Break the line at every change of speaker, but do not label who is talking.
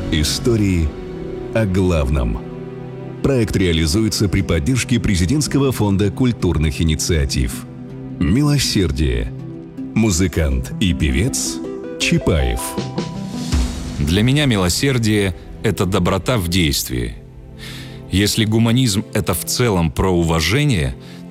Истории о главном. Проект реализуется при поддержке Президентского фонда культурных инициатив. «Милосердие». Музыкант и певец Чапаев.
Для меня милосердие – это доброта в действии. Если гуманизм – это в целом про уважение,